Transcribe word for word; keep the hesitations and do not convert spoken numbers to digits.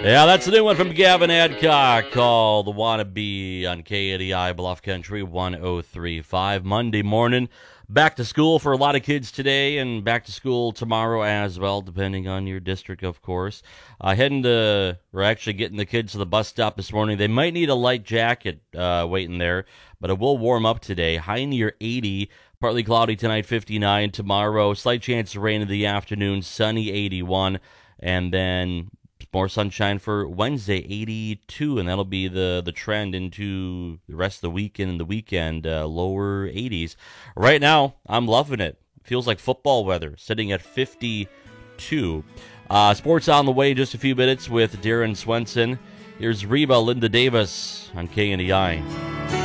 Yeah, that's the new one from Gavin Adcock called The Wannabe on K A D I Bluff Country one oh three point five. Monday morning. Back to school for a lot of kids today and back to school tomorrow as well, depending on your district, of course. Uh, heading to, we're actually getting the kids to the bus stop this morning. They might need a light jacket uh, waiting there, but it will warm up today. High near eighty. Partly cloudy tonight, fifty-nine. Tomorrow, slight chance of rain in the afternoon, sunny, eighty-one. And then more sunshine for Wednesday, eighty-two, and that'll be the, the trend into the rest of the weekend and the weekend, uh, lower eighties. Right now, I'm loving it. Feels like football weather, sitting at fifty-two. Uh, sports on the way in just a few minutes with Darren Swenson. Here's Reba Linda Davis on K N E I.